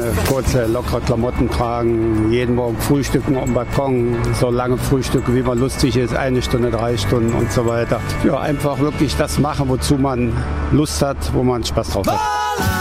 kurze, lockere Klamotten tragen, jeden Morgen frühstücken am Balkon, so lange frühstücken, wie man lustig ist, 1 Stunde, 3 Stunden und so weiter. Ja, einfach wirklich das machen, wozu man Lust hat, wo man Spaß drauf hat.